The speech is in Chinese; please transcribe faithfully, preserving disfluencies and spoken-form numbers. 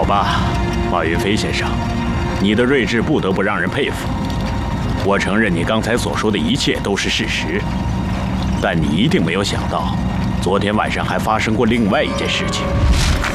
吧，马云飞先生，你的睿智不得不让人佩服。我承认你刚才所说的一切都是事实，但你一定没有想到，昨天晚上还发生过另外一件事情。